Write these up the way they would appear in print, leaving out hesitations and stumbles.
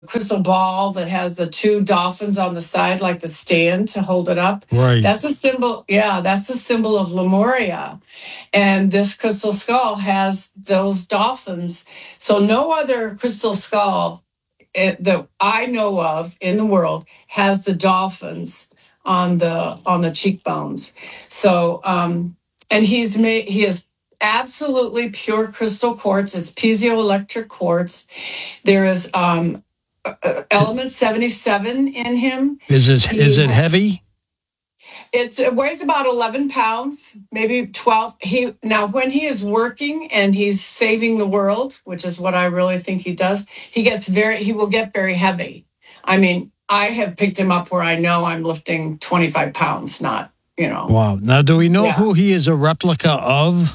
crystal ball that has the two dolphins on the side, like the stand to hold it up. Right. That's a symbol. Yeah, that's a symbol of Lemuria. And this crystal skull has those dolphins. So no other crystal skull that I know of in the world has the dolphins on the cheekbones. So and he is absolutely pure crystal quartz. It's piezoelectric quartz. There is element 77 in him. Is it heavy? It weighs about 11 pounds, maybe 12. When he is working and he's saving the world, which is what I really think he does, he will get very heavy. I mean, I have picked him up where I know I'm lifting 25 pounds, not, Wow. Now, do we know who he is a replica of?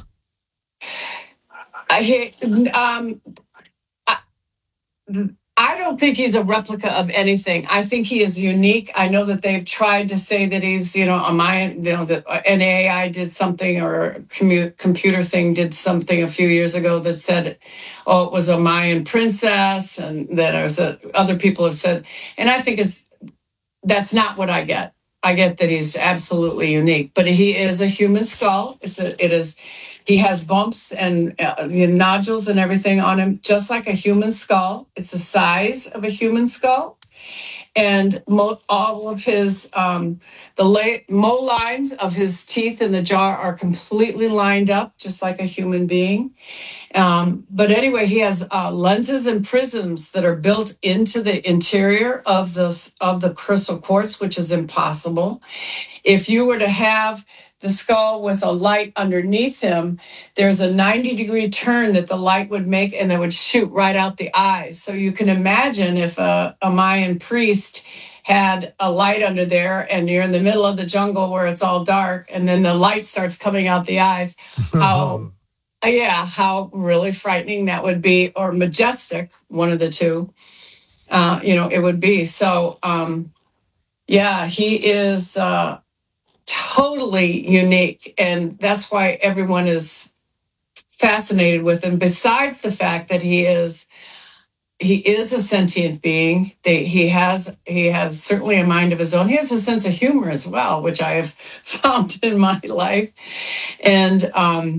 I don't think he's a replica of anything. I think he is unique. I know that they've tried to say that he's, a Mayan, that an AI did something or a computer thing did something a few years ago that said, it was a Mayan princess, and that other people have said, and I think that's not what I get. I get that he's absolutely unique, but he is a human skull. He has bumps and nodules and everything on him, just like a human skull. It's the size of a human skull. And all of his, molines of his teeth in the jaw are completely lined up, just like a human being. But anyway, he has lenses and prisms that are built into the interior of the crystal quartz, which is impossible. If you were to have the skull with a light underneath him, there's a 90-degree turn that the light would make, and it would shoot right out the eyes. So you can imagine if a Mayan priest had a light under there and you're in the middle of the jungle where it's all dark, and then the light starts coming out the eyes, how really frightening that would be, or majestic, one of the two, it would be. So, he is totally unique, and that's why everyone is fascinated with him. Besides the fact that he is a sentient being, he has certainly a mind of his own. He has a sense of humor as well, which I have found in my life, and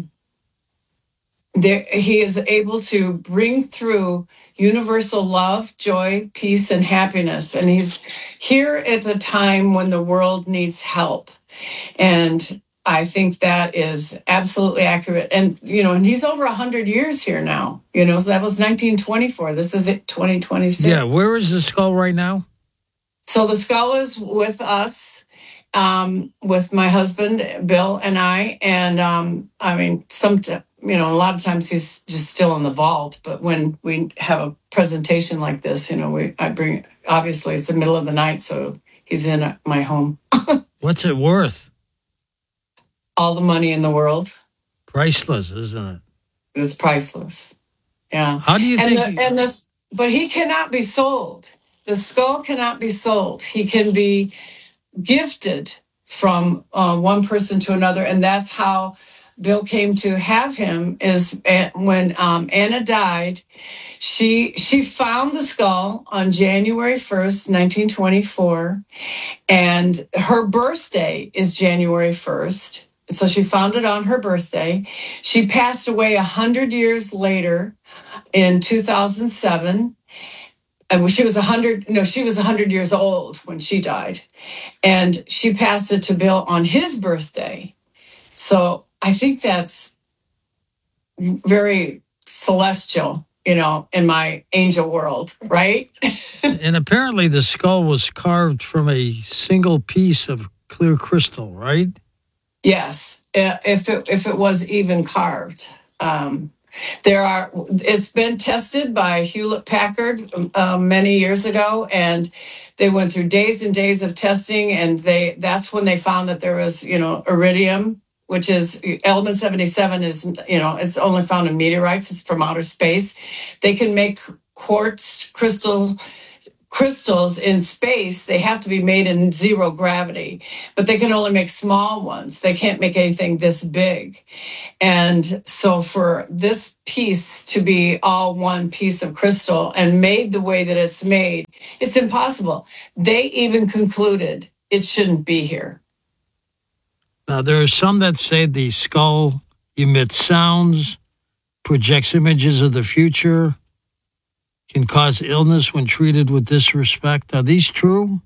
he is able to bring through universal love, joy, peace, and happiness. And he's here at a time when the world needs help. And I think that is absolutely accurate. And, and he's over 100 years here now, so that was 1924. This is it, 2026. Yeah, where is the skull right now? So the skull is with us, with my husband, Bill, and I. And, a lot of times he's just still in the vault. But when we have a presentation like this, obviously it's the middle of the night, so he's in my home. What's it worth? All the money in the world. Priceless, isn't it? It's priceless. Yeah. How do you think? But he cannot be sold. The skull cannot be sold. He can be gifted from one person to another, and that's how Bill came to have him. Is when Anna died, she found the skull on January 1st, 1924, and her birthday is January 1st. So she found it on her birthday. She passed away 100 years later in 2007. And she was 100 years old when she died. And she passed it to Bill on his birthday. So I think that's very celestial, in my angel world, right? And apparently the skull was carved from a single piece of clear crystal, right? Yes, if it was even carved. It's been tested by Hewlett-Packard many years ago, and they went through days and days of testing, and that's when they found that there was, iridium, which is element 77 is, it's only found in meteorites. It's from outer space. They can make crystal crystals in space, they have to be made in zero gravity, but they can only make small ones. They can't make anything this big. And so for this piece to be all one piece of crystal and made the way that it's made, it's impossible. They even concluded it shouldn't be here. Now, there are some that say the skull emits sounds, projects images of the future, can cause illness when treated with disrespect. Are these true?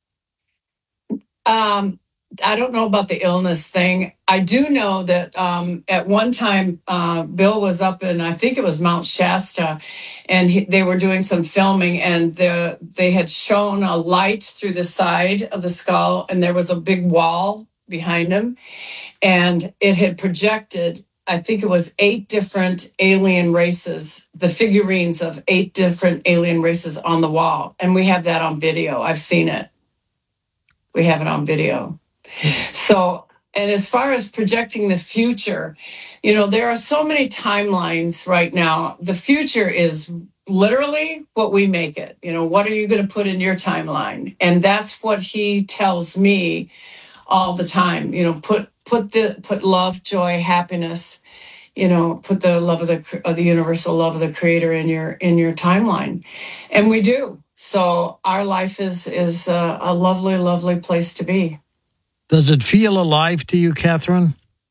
I don't know about the illness thing. I do know that at one time, Bill was up in, I think it was Mount Shasta, and they were doing some filming, and they had shown a light through the side of the skull, and there was a big wall behind him, and it had projected, I think it was 8 different alien races, the figurines of 8 different alien races on the wall. And we have that on video. I've seen it. We have it on video. So, and as far as projecting the future, there are so many timelines right now. The future is literally what we make it. What are you going to put in your timeline? And that's what he tells me all the time. Put love, joy, happiness. Put the love of the universal love of the Creator in your timeline, and we do. So our life is a lovely, lovely place to be. Does it feel alive to you, Catherine?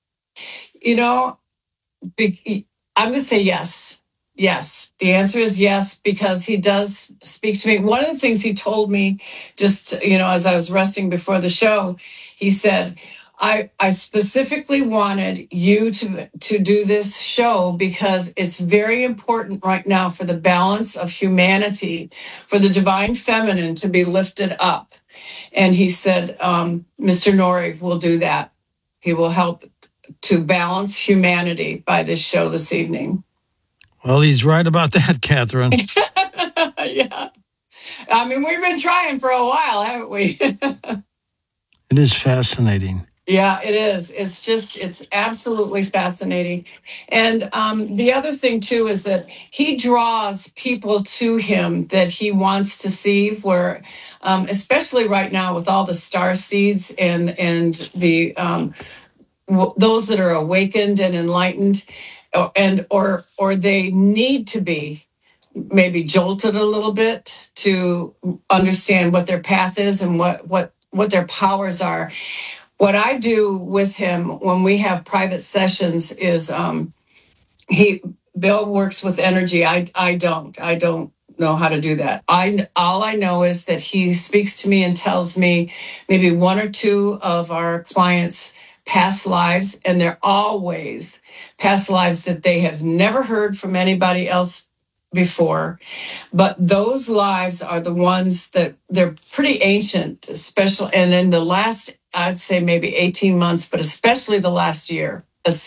I'm going to say yes. Yes. The answer is yes, because he does speak to me. One of the things he told me just, as I was resting before the show, he said, I specifically wanted you to do this show because it's very important right now for the balance of humanity, for the divine feminine to be lifted up. And he said, Mr. Nori will do that. He will help to balance humanity by this show this evening. Well, he's right about that, Catherine. Yeah. I mean, we've been trying for a while, haven't we? It is fascinating. Yeah, it is. It's absolutely fascinating. And the other thing, too, is that he draws people to him that he wants to see, where, especially right now with all the star seeds and the those that are awakened and enlightened, or they need to be maybe jolted a little bit to understand what their path is and what their powers are. What I do with him when we have private sessions is Bill works with energy. I don't know how to do that. All I know is that he speaks to me and tells me maybe 1 or 2 of our clients' past lives, and they're always past lives that they have never heard from anybody else before. But those lives are the ones that they're pretty ancient, special. And in the last, I'd say maybe 18 months, but especially the last year,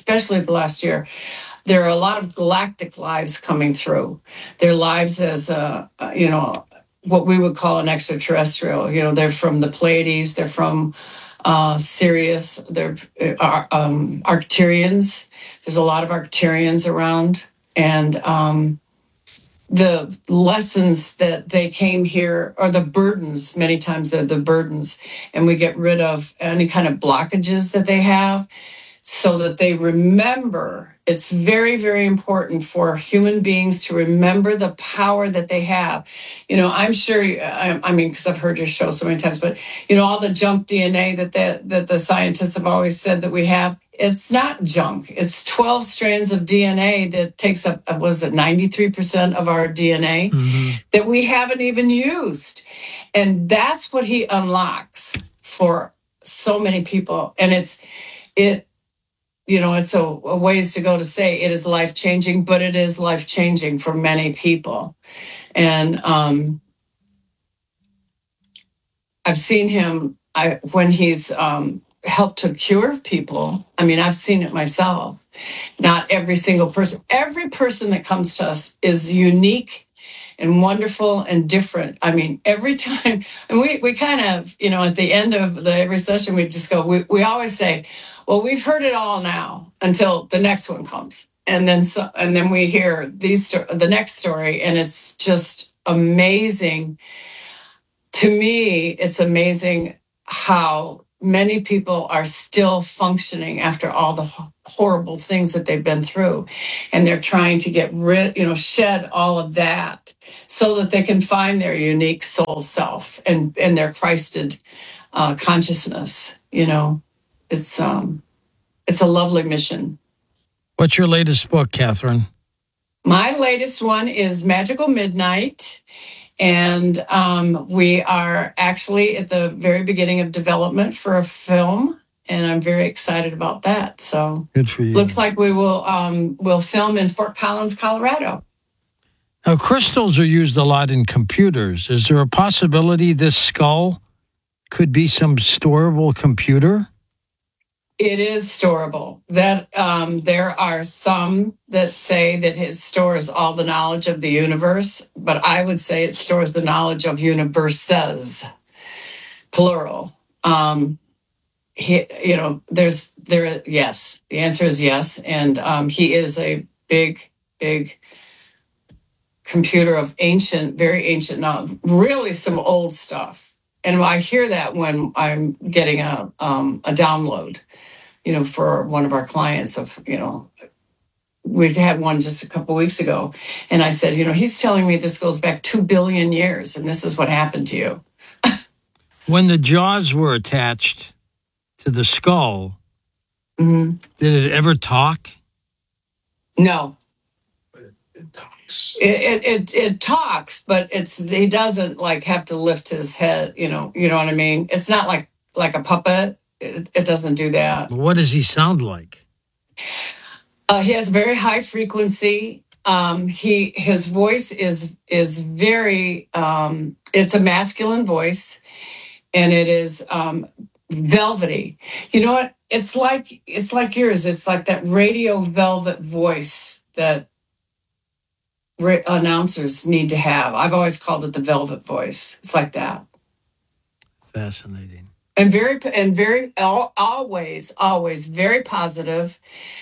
there are a lot of galactic lives coming through. Their lives as, what we would call an extraterrestrial. They're from the Pleiades, they're from Sirius, they're Arcturians. There's a lot of Arcturians around. And the lessons that they came here are the burdens. Many times they're the burdens, and we get rid of any kind of blockages that they have so that they remember. It's very, very important for human beings to remember the power that they have. I'm sure, because I've heard your show so many times, but, all the junk DNA that the scientists have always said that we have, it's not junk. It's 12 strands of DNA that takes up, 93% of our DNA that we haven't even used. And that's what he unlocks for so many people. And it's a ways to go to say it is life-changing, but it is life-changing for many people. And I've seen him when he's helped to cure people. I mean, I've seen it myself. Not every single person. Every person that comes to us is unique and wonderful and different. I mean, every time, and we kind of, at the end of every session, we just go, we always say, well, we've heard it all now until the next one comes. And then we hear the next story, and it's just amazing to me, it's amazing how many people are still functioning after all the horrible things that they've been through. And they're trying to get rid, shed all of that so that they can find their unique soul self and their Christed consciousness. It's a lovely mission. What's your latest book, Catherine? My latest one is Magical Midnight. And we are actually at the very beginning of development for a film, and I'm very excited about that. So good for you. Looks like we will film in Fort Collins, Colorado. Now, crystals are used a lot in computers. Is there a possibility this skull could be some storable computer? It is storable. That there are some that say that it stores all the knowledge of the universe, but I would say it stores the knowledge of universes, plural. Yes, the answer is yes, and he is a big computer of very ancient knowledge, really some old stuff. And I hear that when I'm getting a download. For one of our clients we had one just a couple of weeks ago. And I said, he's telling me this goes back 2 billion years and this is what happened to you. When the jaws were attached to the skull, did it ever talk? No. It talks. It talks, but he doesn't have to lift his head, you know what I mean? It's not like a puppet. It doesn't do that. What does he sound like? He has very high frequency. His voice is very. It's a masculine voice, and it is velvety. You know what? It's like yours. It's like that radio velvet voice that announcers need to have. I've always called it the velvet voice. It's like that. Fascinating. And always very positive.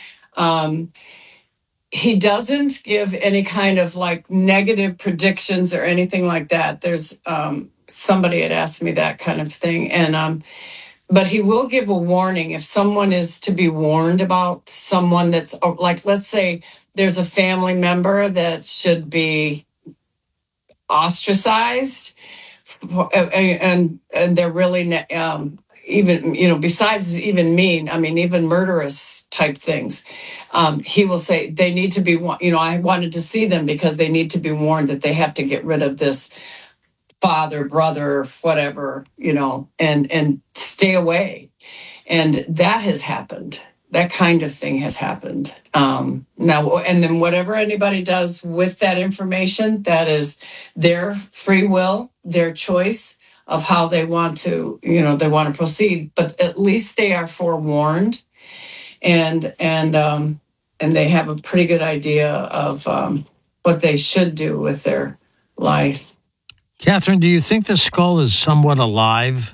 He doesn't give any kind of negative predictions or anything like that. There's somebody had asked me that kind of thing, and but he will give a warning if someone is to be warned about someone that's let's say there's a family member that should be ostracized. And they're really even besides even mean, even murderous type things, he will say they need to be I wanted to see them because they need to be warned that they have to get rid of this father, brother, whatever, and stay away. And that has happened. That kind of thing has happened. Now, and then whatever anybody does with that information, that is their free will, their choice of how they want to, they want to proceed. But at least they are forewarned, and they have a pretty good idea of what they should do with their life. Catherine, do you think the skull is somewhat alive?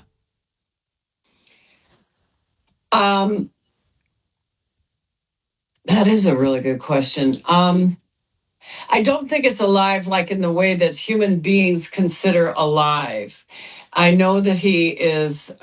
That is a really good question. I don't think it's alive in the way that human beings consider alive. I know that he is,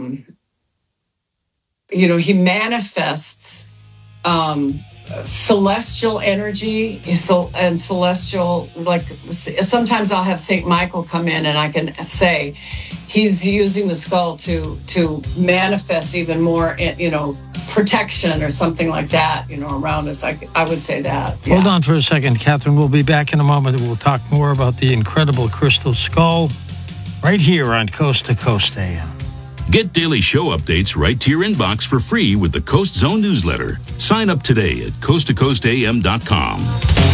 he manifests celestial energy and celestial, sometimes I'll have St. Michael come in and I can say he's using the skull to manifest even more, protection or something like that, around us. I would say that. Yeah. Hold on for a second, Catherine. We'll be back in a moment. We'll talk more about the incredible crystal skull right here on Coast to Coast AM. Get daily show updates right to your inbox for free with the Coast Zone newsletter. Sign up today at coasttocoastam.com.